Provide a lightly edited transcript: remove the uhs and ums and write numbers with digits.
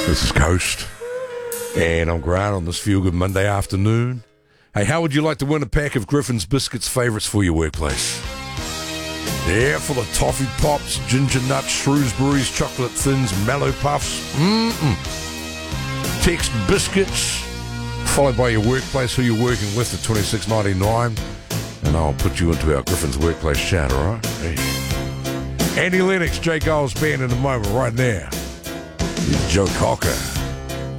This is Coast, and I'm Grant on this Feel Good Monday afternoon. Hey, how would you like to win a pack of Griffin's Biscuits favourites for your workplace? Yeah, full of toffee pops, ginger nuts, Shrewsbury's, chocolate thins, mallow puffs. Text biscuits, followed by your workplace, who you're working with at $26.99, and I'll put you into our Griffin's Workplace chat, all right? Hey. Andy Lennox, Jake Giles Band in a moment right now. Joe Cocker.